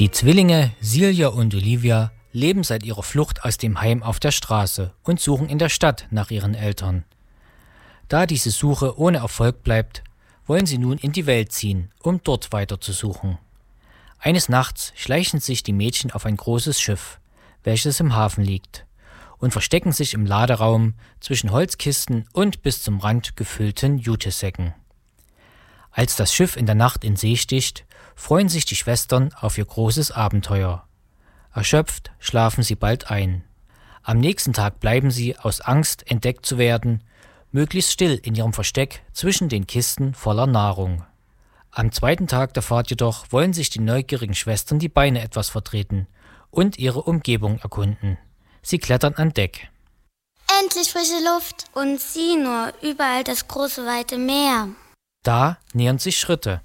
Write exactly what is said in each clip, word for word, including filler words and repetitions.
Die Zwillinge Silja und Olivia leben seit ihrer Flucht aus dem Heim auf der Straße und suchen in der Stadt nach ihren Eltern. Da diese Suche ohne Erfolg bleibt, wollen sie nun in die Welt ziehen, um dort weiterzusuchen. Eines Nachts schleichen sich die Mädchen auf ein großes Schiff, welches im Hafen liegt, und verstecken sich im Laderaum zwischen Holzkisten und bis zum Rand gefüllten Jutesäcken. Als das Schiff in der Nacht in See sticht, freuen sich die Schwestern auf ihr großes Abenteuer. Erschöpft schlafen sie bald ein. Am nächsten Tag bleiben sie, aus Angst, entdeckt zu werden, möglichst still in ihrem Versteck zwischen den Kisten voller Nahrung. Am zweiten Tag der Fahrt jedoch wollen sich die neugierigen Schwestern die Beine etwas vertreten und ihre Umgebung erkunden. Sie klettern an Deck. Endlich frische Luft. Und sieh nur, überall das große, weite Meer. Da nähern sich Schritte.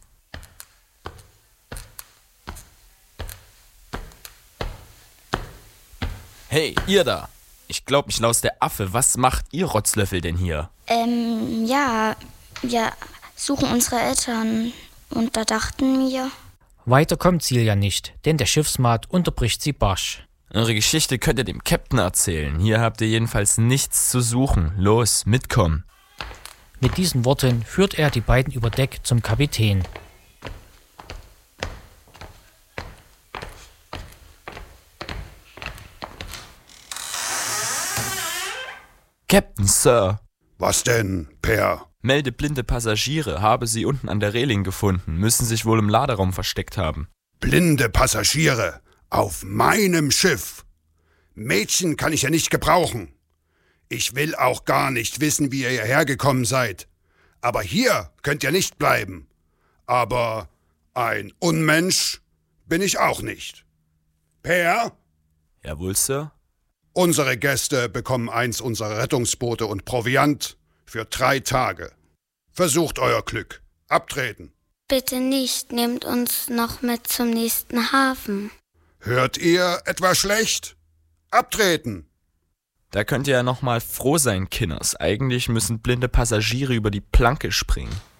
Hey, ihr da! Ich glaub, mich laus der Affe. Was macht ihr Rotzlöffel denn hier? Ähm, ja, wir suchen unsere Eltern. Und da dachten wir... Weiter kommt Silja nicht, denn der Schiffsmaat unterbricht sie barsch. Eure Geschichte könnt ihr dem Captain erzählen. Hier habt ihr jedenfalls nichts zu suchen. Los, mitkommen. Mit diesen Worten führt er die beiden über Deck zum Kapitän. Captain, Sir. Was denn, Per? Melde blinde Passagiere, habe sie unten an der Reling gefunden, müssen sich wohl im Laderaum versteckt haben. Blinde Passagiere? Auf meinem Schiff? Mädchen kann ich ja nicht gebrauchen. Ich will auch gar nicht wissen, wie ihr hierher gekommen seid. Aber hier könnt ihr nicht bleiben. Aber ein Unmensch bin ich auch nicht. Per? Jawohl, Sir. Unsere Gäste bekommen eins unserer Rettungsboote und Proviant für drei Tage. Versucht euer Glück. Abtreten. Bitte nicht, nehmt uns noch mit zum nächsten Hafen. Hört ihr etwa schlecht? Abtreten. Da könnt ihr ja noch mal froh sein, Kinders. Eigentlich müssen blinde Passagiere über die Planke springen.